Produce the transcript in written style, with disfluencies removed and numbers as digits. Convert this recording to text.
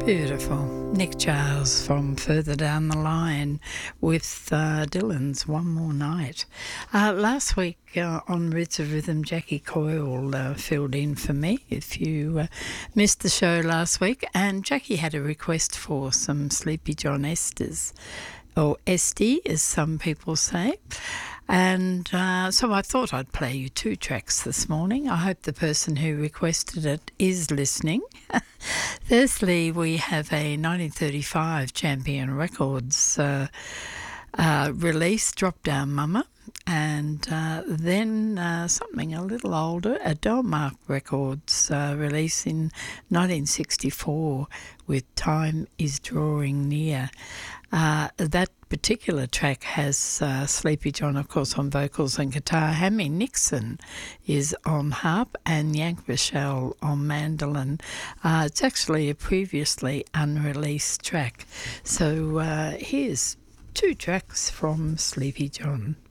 Beautiful. Nick Giles from Further Down the Line with Dylan's One More Night. Last week on Roots of Rhythm, Jackie Coyle filled in for me if you missed the show last week. And Jackie had a request for some Sleepy John Esters, or Esty as some people say. And so I thought I'd play you two tracks this morning. I hope the person who requested it is listening. Firstly, we have a 1935 Champion Records release, Drop Down Mama, and then something a little older, a Delmark Records release in 1964 with Time Is Drawing Near. That particular track has Sleepy John, of course, on vocals and guitar. Hammy Nixon is on harp and Yank Rochelle on mandolin. It's actually a previously unreleased track. So here's two tracks from Sleepy John.